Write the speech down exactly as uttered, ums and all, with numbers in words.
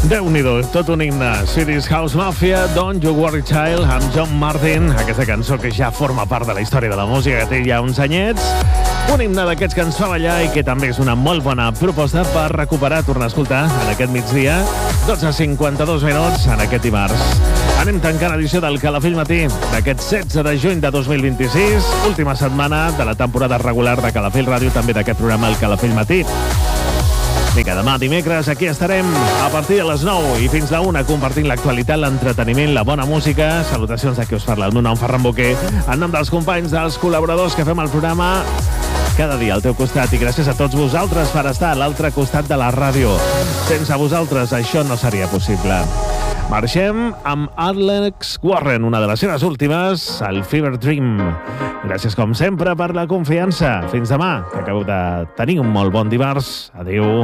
Déu-n'hi-do, tot un himne. Swedish House Mafia, Don't You Worry Child, amb John Martin, aquesta cançó que ja forma part de la història de la música, que té ja uns anyets. Un himne d'aquests que ens fa ballar i que també és una molt bona proposta per recuperar, tornar a escoltar en aquest migdia, dotze cinquanta-dos minuts en aquest dimarts. Anem tancant edició del Calafell Matí d'aquest setze de juny de dos mil vint-i-sis, última setmana de la temporada regular de Calafell Ràdio, també d'aquest programa El Calafell Matí. Vinga, demà dimecres aquí estarem a partir de les nou i fins la una compartint l'actualitat, l'entreteniment, la bona música. Salutacions de qui us parla, el meu nom Ferran Boquer, en nom dels companys, dels col·laboradors que fem el programa cada dia al teu costat, i gràcies a tots vosaltres per estar a l'altre costat de la ràdio. Sense vosaltres això no seria possible. Marxem amb Alex Warren, una de les seves últimes, el Fever Dream. Gràcies, com sempre, per la confiança. Fins demà, que acabeu de tenir un molt bon dimarts. Adéu.